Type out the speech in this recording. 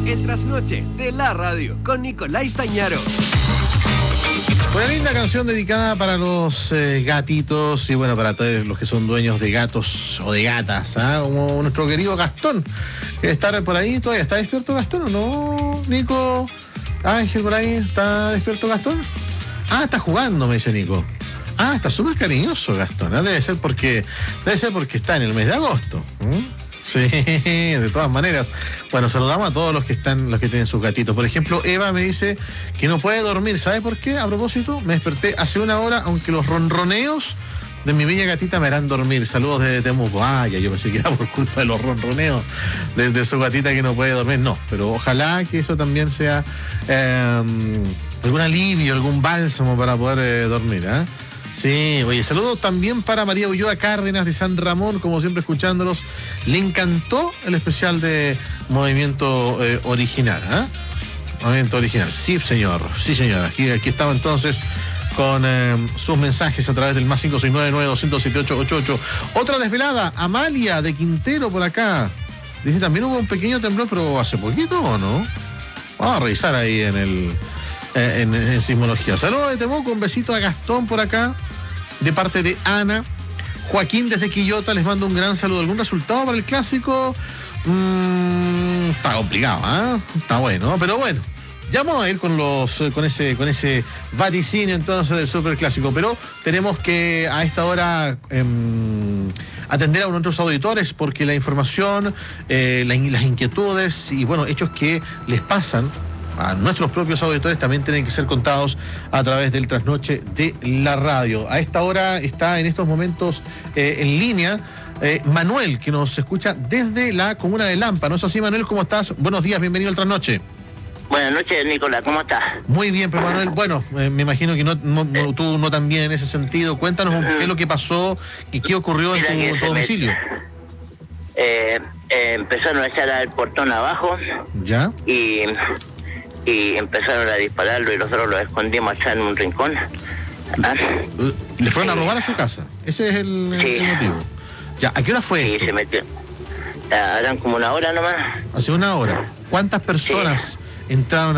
El trasnoche de la radio con Nicolás Stañaro. Una linda canción dedicada para los gatitos y bueno, para todos los que son dueños de gatos o de gatas, como nuestro querido Gastón, que está por ahí. ¿Todavía está despierto Gastón o no, Nico? Ángel, por ahí, ¿está despierto Gastón? Está jugando, me dice Nico. Está súper cariñoso Gastón, debe ser porque está en el mes de agosto. Sí, de todas maneras. Bueno, saludamos a todos los que tienen sus gatitos. Por ejemplo, Eva me dice que no puede dormir. ¿Sabe por qué? A propósito, me desperté hace una hora, aunque los ronroneos de mi bella gatita me harán dormir. Saludos desde Temuco. Yo pensé que era por culpa de los ronroneos de su gatita que no puede dormir. No, pero ojalá que eso también sea algún alivio, algún bálsamo para poder dormir, Sí, oye, saludos también para María Ulloa Cárdenas de San Ramón, como siempre escuchándolos. Le encantó el especial de Movimiento Original, Movimiento Original, sí señor. Aquí estaba entonces con sus mensajes a través del más 569-9207-888. Otra desvelada, Amalia de Quintero por acá. Dice, también hubo un pequeño temblor, pero hace poquito, ¿o no? Vamos a revisar ahí en sismología. Saludos de Temuco, un besito a Gastón por acá, de parte de Ana. Joaquín desde Quillota les mando un gran saludo. ¿Algún resultado para el clásico? Está complicado, Está bueno, pero bueno. Ya vamos a ir con ese vaticinio entonces del superclásico, pero tenemos que a esta hora atender a nuestros auditores porque la información, las inquietudes y bueno, hechos que les pasan a nuestros propios auditores también tienen que ser contados a través del trasnoche de la radio. A esta hora está en estos momentos en línea Manuel, que nos escucha desde la comuna de Lampa. ¿No es así, Manuel? ¿Cómo estás? Buenos días, bienvenido al trasnoche. Buenas noches, Nicolás, ¿cómo estás? Muy bien, pues Manuel, bueno, me imagino que tú no tan bien en ese sentido. Cuéntanos qué es lo que pasó y qué ocurrió en tu domicilio. Empezaron a echar al portón abajo. ¿Ya? Y empezaron a dispararlo y nosotros lo escondimos allá en un rincón. ¿Le fueron a robar a su casa? Ese es el motivo. Ya, ¿a qué hora fue esto? Sí, se metió. Harán como una hora nomás. Hace una hora. ¿Cuántas personas entraron